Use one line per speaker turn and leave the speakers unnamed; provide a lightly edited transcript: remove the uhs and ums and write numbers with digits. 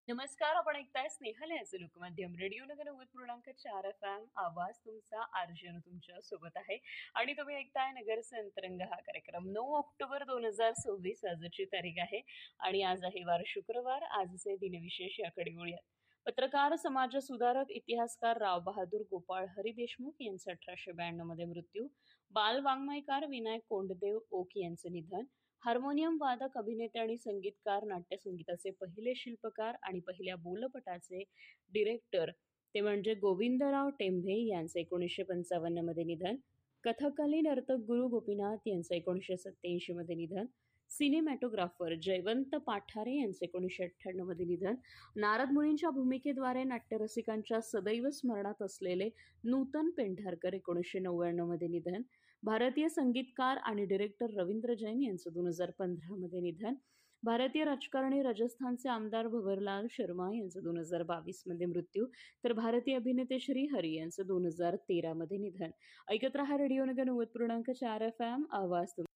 नमस्कार. आपण ऐकताय स्नेहल याचे लोकमाध्यम रेडिओ नगर 90.4 FM. आवाज तुमचा आरजन तुमच्या सोबत आहे आणि तुम्ही ऐकताय नगर संतरंग हा कार्यक्रम. 9 ऑक्टोबर 2026 आजची तारीख आहे आणि आज आहे वार शुक्रवार. आजचे दिनविशेष याकडे वळूयात. पत्रकार, समाज सुधारक, इतिहासकार राव बहादूर गोपाळ हरी देशमुख यांचं 1892 मध्ये मृत्यू. बाल वाङ्मयकार विनायक कोंडदेव ओक यांचं निधन. हार्मोनियम वादक, अभिनेते आणि संगीतकार, नाट्यसंगीताचे पहिले शिल्पकार आणि पहिल्या बोलपटाचे डिरेक्टर ते म्हणजे गोविंदराव टेंभे यांचं 1955 मध्ये निधन. कथकली नर्तक गुरु गोपीनाथ यांचं 1987 मध्ये निधन. सिनेमॅटोग्राफर जयवंत पाठारे यांचे 1998 मध्ये निधन. नारद मुनींच्या भूमिकेद्वारे नाट्यरसिकांच्या सदैव स्मरणात असलेले नूतन पेंढारकर 1999 मध्ये निधन. भारतीय संगीतकार आणि डिरेक्टर रवींद्र जैन यांचं 2015 मध्ये निधन. भारतीय राजकारणी राजस्थानचे आमदार भंवरलाल शर्मा यांचं 2022 मध्ये मृत्यू. तर भारतीय अभिनेते श्री हरी यांचं 2013 मध्ये निधन. ऐकत रहा रेडिओ नगर 90.4 FM. आवाज